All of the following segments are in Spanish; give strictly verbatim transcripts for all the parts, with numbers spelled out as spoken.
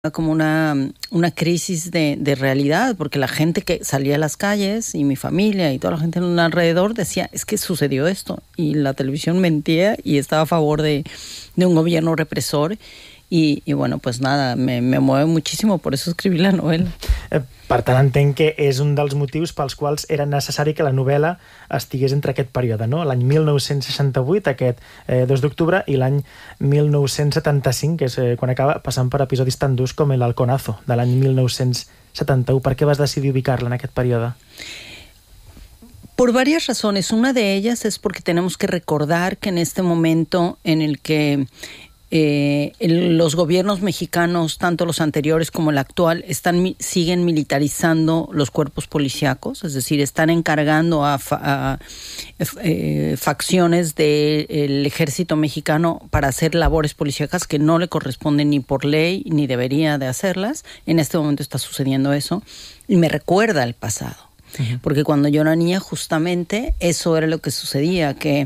como una, una crisis de, de realidad, porque la gente que salía a las calles y mi familia y toda la gente en alrededor decía, es que sucedió esto, y la televisión mentía y estaba a favor de, de un gobierno represor. I, i bueno, pues nada, me, me mueve muchísimo, por eso escribí la novel·la. Eh, per tant, entenc que és un dels motius pels quals era necessari que la novel·la estigués entre aquest període, no? L'any mil nou-cents seixanta-vuit, aquest eh, dos d'octubre, i l'any mil nou-cents setanta-cinc, que és eh, quan acaba passant per episodis tan durs com el Halconazo, de l'any mil nou-cents setanta-u. Per què vas decidir ubicar-la en aquest període? Por varias razones. Una de ellas es porque tenemos que recordar que en este momento en el que Eh, el, los gobiernos mexicanos, tanto los anteriores como el actual, están, siguen militarizando los cuerpos policíacos, es decir, están encargando a, fa, a eh, facciones del ejército mexicano para hacer labores policíacas que no le corresponden ni por ley ni debería de hacerlas. En este momento está sucediendo eso y me recuerda el pasado, uh-huh. porque cuando yo era niña justamente eso era lo que sucedía, que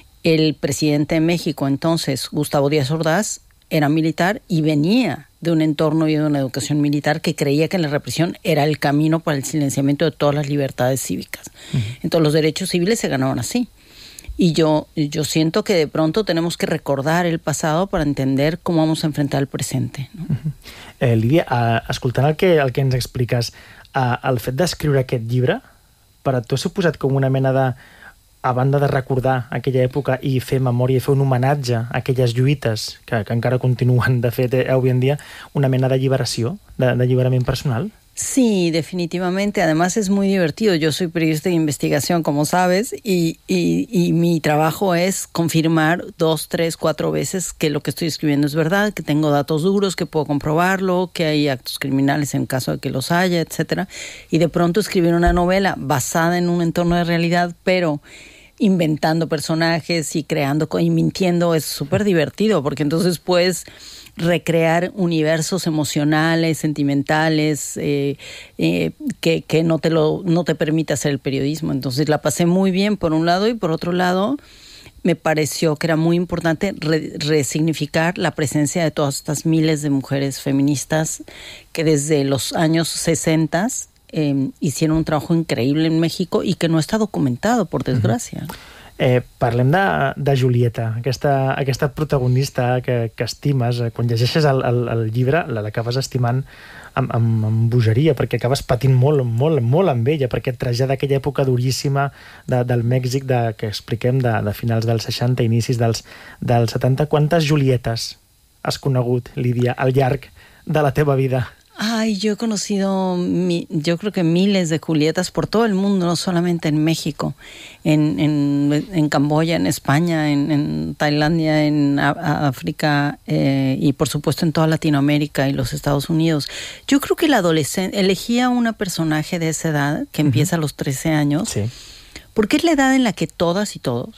el presidente de México, entonces, Gustavo Díaz Ordaz, era militar y venía de un entorno y de una educación militar que creía que la represión era el camino para el silenciamiento de todas las libertades cívicas. Uh-huh. Entonces, los derechos civiles se ganaban así. Y yo, yo siento que de pronto tenemos que recordar el pasado para entender cómo vamos a enfrentar el presente, no? Uh-huh. eh, Lídia, eh, escoltant el que, el que ens expliques, eh, el fet d'escriure aquest llibre, per a tu ha suposat com una mena de... a banda de recordar aquella època i fer memòria i fer un homenatge a aquelles lluites que, que encara continuen, de fet, eh, avui en dia, una mena d'alliberació, d'alliberament personal? Sí, definitivamente. Además es muy divertido. Yo soy periodista de investigación, como sabes, y, y, y mi trabajo es confirmar dos, tres, cuatro veces que lo que estoy escribiendo es verdad, que tengo datos duros, que puedo comprobarlo, que hay actos criminales en caso de que los haya, etcétera. Y de pronto escribir una novela basada en un entorno de realidad, pero inventando personajes y creando y mintiendo es súper divertido, porque entonces puedes recrear universos emocionales, sentimentales, eh, eh, que, que no te lo no te permite hacer el periodismo. Entonces la pasé muy bien por un lado, y por otro lado me pareció que era muy importante re, resignificar la presencia de todas estas miles de mujeres feministas que desde los años sesenta Eh, hicieron un trabajo increíble en México y que no está documentado, por desgràcia. Eh, parlem de, de Julieta, aquesta, aquesta protagonista que, que estimes. Quan llegeixes el, el, el llibre, l'acabes estimant amb, amb, amb bogeria, perquè acabes patint molt, molt, molt amb ella, perquè et trasllada aquella època duríssima de, del Mèxic de, que expliquem de, de finals dels seixanta, inicis dels, dels setanta. Quantes Julietes has conegut, Lídia, al llarg de la teva vida? Ay, yo he conocido, mi, yo creo que miles de Julietas por todo el mundo, no solamente en México, en, en, en Camboya, en España, en, en Tailandia, en a, África eh, y por supuesto en toda Latinoamérica y los Estados Unidos. Yo creo que la adolescente, elegía una personaje de esa edad, que empieza uh-huh. a los trece años, sí. porque es la edad en la que todas y todos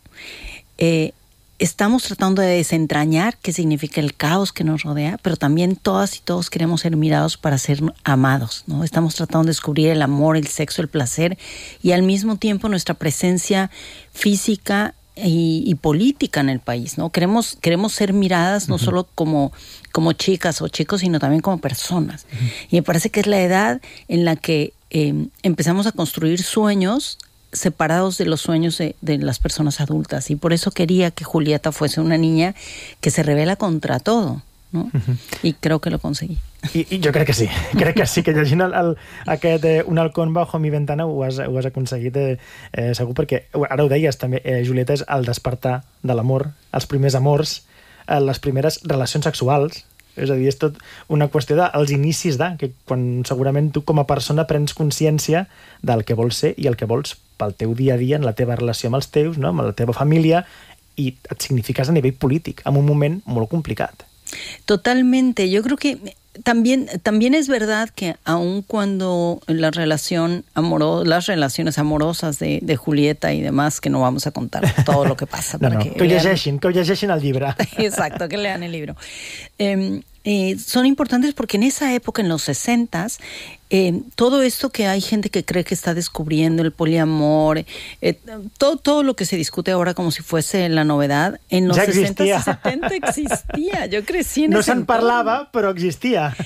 eh, estamos tratando de desentrañar qué significa el caos que nos rodea, pero también todas y todos queremos ser mirados para ser amados, ¿no? Estamos tratando de descubrir el amor, el sexo, el placer, y al mismo tiempo nuestra presencia física y, y política en el país, ¿no? Queremos, queremos ser miradas no uh-huh. solo como, como chicas o chicos, sino también como personas. Uh-huh. Y me parece que es la edad en la que eh, empezamos a construir sueños separados de los sueños de, de las personas adultas, y por eso quería que Julieta fuese una niña que se revela contra todo, ¿no? Uh-huh. I creo que lo conseguí. I, i jo crec que sí, crec que sí, que llegint el, el, aquest eh, Un halcón bajo mi ventana ho has, ho has aconseguit eh, eh, segur, perquè ara ho deies també, eh, Julieta és el despertar de l'amor, els primers amors, eh, les primeres relacions sexuals. És a dir, és tot una qüestió dels inicis de, que quan segurament tu com a persona prens consciència del que vols ser i el que vols pel teu dia a dia, en la teva relació amb els teus, no? Amb la teva família, i et signifiques a nivell polític, en un moment molt complicat. Totalmente. Yo creo que también, también es verdad que aun cuando la relación amoro, las relaciones amorosas de, de Julieta y demás, que no vamos a contar todo lo que pasa. no, para no, que, que ho llegeixin, que ho llegeixin el llibre. Exacto, que lean el libro. Eh, eh, son importantes porque en esa época, en los sesentas, eh, todo esto que hay gente que cree que está descubriendo, el poliamor, eh, todo, todo lo que se discute ahora como si fuese la novedad, en los ja sesenta y setenta existia. Jo crecí en No ese se'n entorn. parlava, però existia.